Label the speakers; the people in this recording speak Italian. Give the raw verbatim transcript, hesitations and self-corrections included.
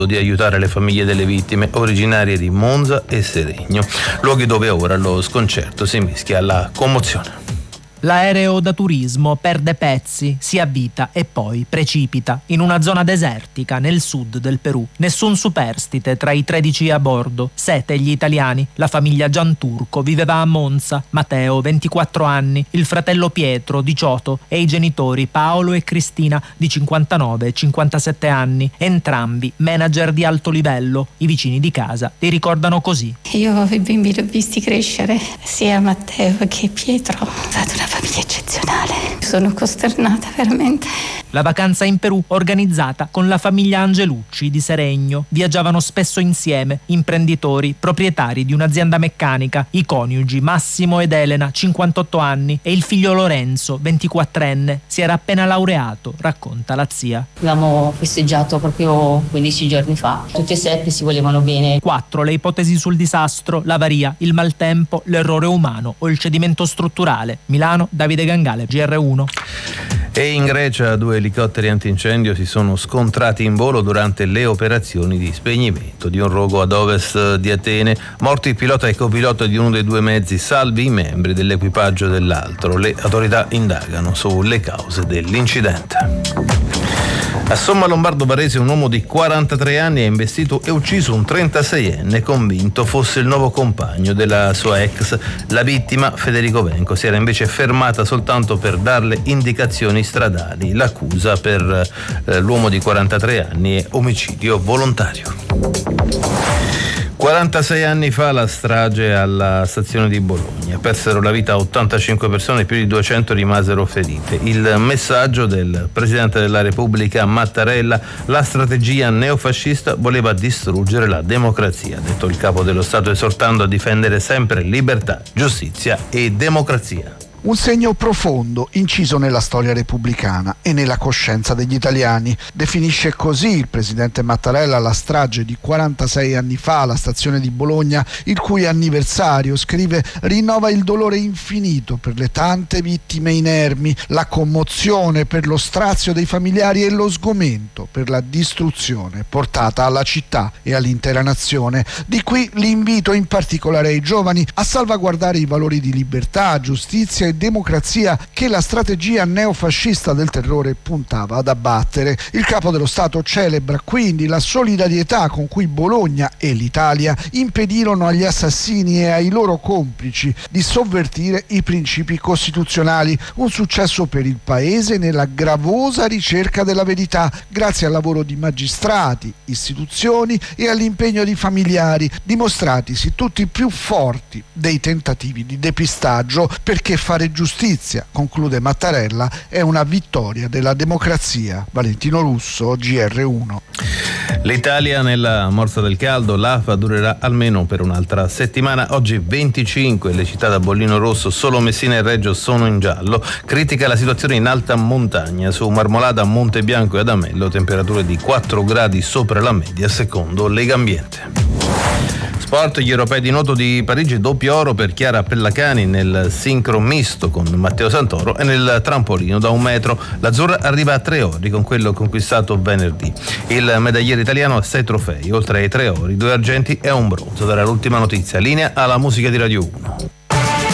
Speaker 1: di aiutare le famiglie delle vittime originarie di Monza e Seregno, luoghi dove ora lo sconcerto si mischia alla commozione.
Speaker 2: L'aereo da turismo perde pezzi, si avvita e poi precipita in una zona desertica nel sud del Perù. Nessun superstite tra i tredici a bordo. Sette gli italiani. La famiglia Gianturco viveva a Monza. Matteo, ventiquattro anni, il fratello Pietro, diciotto, e i genitori Paolo e Cristina, di cinquantanove e cinquantasette anni. Entrambi manager di alto livello. I vicini di casa li ricordano così.
Speaker 3: Io i bimbi li ho visti crescere, sia Matteo che Pietro. È stata una famiglia eccezionale. Sono costernata veramente.
Speaker 2: La vacanza in Perù organizzata con la famiglia Angelucci di Seregno. Viaggiavano spesso insieme, imprenditori, proprietari di un'azienda meccanica, i coniugi Massimo ed Elena, cinquantotto anni, e il figlio Lorenzo, ventiquattrenne. Si era appena laureato, racconta la zia.
Speaker 4: Abbiamo festeggiato proprio quindici giorni fa. Tutti e sette si volevano bene.
Speaker 2: Quattro le ipotesi sul disastro, l'avaria, il maltempo, l'errore umano o il cedimento strutturale. Milano, Davide Gangale, G R uno.
Speaker 1: E in Grecia due elicotteri antincendio si sono scontrati in volo durante le operazioni di spegnimento di un rogo ad ovest di Atene. Morti il pilota e copilota di uno dei due mezzi, salvi i membri dell'equipaggio dell'altro. Le autorità indagano sulle cause dell'incidente. A Somma Lombardo Varese un uomo di quarantatré anni ha investito e ucciso un trentaseienne convinto fosse il nuovo compagno della sua ex. La vittima, Federico Venco, si era invece fermata soltanto per darle indicazioni stradali. L'accusa per eh, l'uomo di quarantatré anni è omicidio volontario. quarantasei anni fa la strage alla stazione di Bologna. Persero la vita ottantacinque persone, più di duecento rimasero ferite. Il messaggio del Presidente della Repubblica Mattarella: la strategia neofascista voleva distruggere la democrazia, ha detto il capo dello Stato, esortando a difendere sempre libertà, giustizia e democrazia.
Speaker 5: Un segno profondo inciso nella storia repubblicana e nella coscienza degli italiani. Definisce così il presidente Mattarella la strage di quarantasei anni fa alla stazione di Bologna, il cui anniversario, scrive, rinnova il dolore infinito per le tante vittime inermi, la commozione per lo strazio dei familiari e lo sgomento per la distruzione portata alla città e all'intera nazione. Di qui l'invito in particolare ai giovani a salvaguardare i valori di libertà, giustizia e democrazia che la strategia neofascista del terrore puntava ad abbattere. Il capo dello Stato celebra quindi la solidarietà con cui Bologna e l'Italia impedirono agli assassini e ai loro complici di sovvertire i principi costituzionali. Un successo per il Paese nella gravosa ricerca della verità, grazie al lavoro di magistrati, istituzioni e all'impegno di familiari, dimostratisi tutti più forti dei tentativi di depistaggio, perché fare giustizia, conclude Mattarella, è una vittoria della democrazia. Valentino Russo, G R uno.
Speaker 1: L'Italia nella morsa del caldo, l'A F A durerà almeno per un'altra settimana. Oggi venticinque, le città da bollino rosso, solo Messina e Reggio sono in giallo. Critica la situazione in alta montagna, su Marmolada, Monte Bianco e Adamello, temperature di quattro gradi sopra la media secondo Legambiente. Sport, gli europei di nuoto di Parigi, doppio oro per Chiara Pellacani nel sincro misto con Matteo Santoro e nel trampolino da un metro. L'azzurra arriva a tre ori con quello conquistato venerdì. Il medagliere italiano ha sei trofei, oltre ai tre ori, due argenti e un bronzo. Darà l'ultima notizia. Linea alla musica di Radio uno.